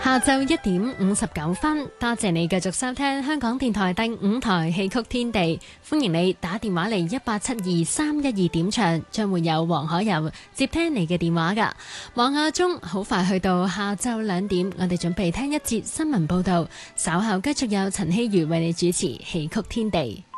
下晝1:59，多謝你繼續收聽香港電台第5台戲曲天地，歡迎你打電話嚟1872312點唱，將會有黃可柔接聽你嘅電話㗎。望下鐘，好快去到下晝2點，我哋準備聽一節新聞報道，稍後繼續有陳希如為你主持戲曲天地。